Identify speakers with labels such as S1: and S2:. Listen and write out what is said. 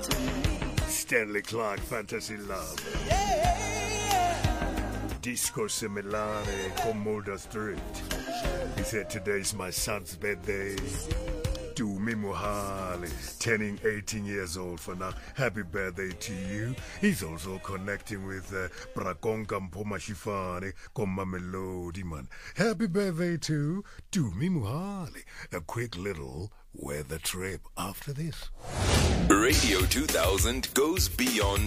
S1: Stanley Clarke, Fantasy Love. Disco Similare con Mulder Street. He said, today's my son's birthday. Dumi Muhali, turning 18 years old for now. Happy birthday to you. He's also connecting with Brakonga Mpoma Shifani Koma Melody, man. Happy birthday to Dumi Muhali. A quick little weather trip after this.
S2: Radio 2000 goes beyond